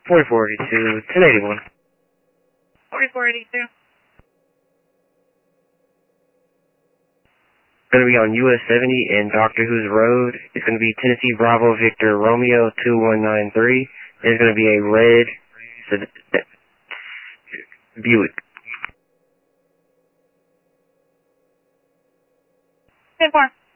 4482, 1081. 4482. Going to be on US 70 and Doctor Who's Road. It's going to be Tennessee Bravo Victor Romeo 2193. It's going to be a red Buick. 10-4.